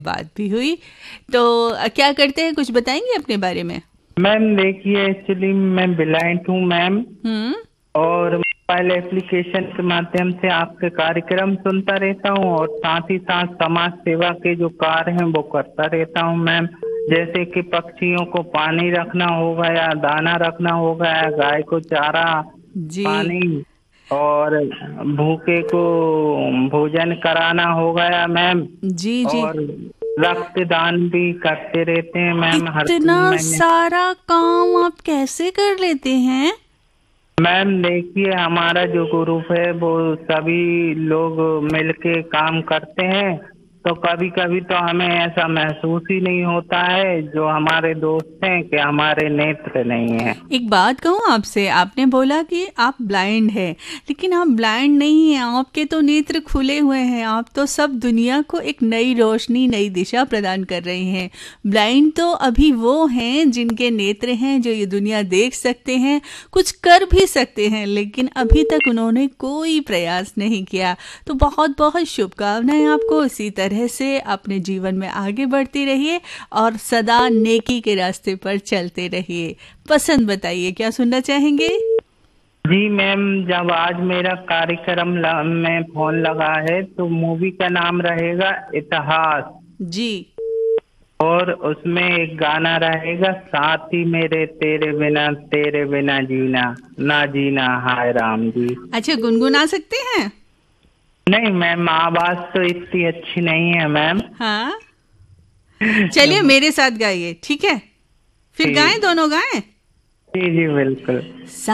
बात भी हुई। तो क्या करते हैं, कुछ बताएंगे अपने बारे में? मैम देखिए, एक्चुअली मैं ब्लाइंड हूँ मैम। हम्म। और मोबाइल एप्लीकेशन के माध्यम से आपके कार्यक्रम सुनता रहता हूँ और साथ ही साथ समाज सेवा के जो कार्य हैं वो करता रहता हूँ मैम। जैसे कि पक्षियों को पानी रखना हो गया, दाना रखना हो गया, गाय को चारा, जी पानी, और भूखे को भोजन कराना हो गया मैम। जी जी। और रक्तदान भी करते रहते हैं मैम हर इतना 3 महीने। सारा काम आप कैसे कर लेते हैं? मैम देखिए, हमारा जो ग्रुप है वो सभी लोग मिलके काम करते हैं, तो कभी कभी तो हमें ऐसा महसूस ही नहीं होता है जो हमारे दोस्त हैं कि हमारे नेत्र नहीं है। एक बात कहूँ आपसे, आपने बोला कि आप ब्लाइंड हैं, लेकिन आप ब्लाइंड नहीं हैं, आपके तो नेत्र खुले हुए हैं। आप तो सब दुनिया को एक नई रोशनी, नई दिशा प्रदान कर रहे हैं। ब्लाइंड तो अभी वो हैं जिनके नेत्र हैं, जो ये दुनिया देख सकते हैं, कुछ कर भी सकते हैं, लेकिन अभी तक उन्होंने कोई प्रयास नहीं किया। तो बहुत बहुत शुभकामनाएं आपको। इसी तरह से अपने जीवन में आगे बढ़ते रहिए और सदा नेकी के रास्ते पर चलते रहिए। पसंद बताइए, क्या सुनना चाहेंगे? जी मैम, जब आज मेरा कार्यक्रम में फोन लगा है तो मूवी का नाम रहेगा इतिहास। जी। और उसमें एक गाना रहेगा, साथी मेरे तेरे बिना जीना ना जीना हाय राम जी। अच्छा, गुनगुना सकते हैं? नहीं मैम, आवाज तो इतनी अच्छी नहीं है मैम। हाँ, चलिए मेरे साथ गाइए, ठीक है? फिर जी गाएं, दोनों गाएं। जी जी बिल्कुल।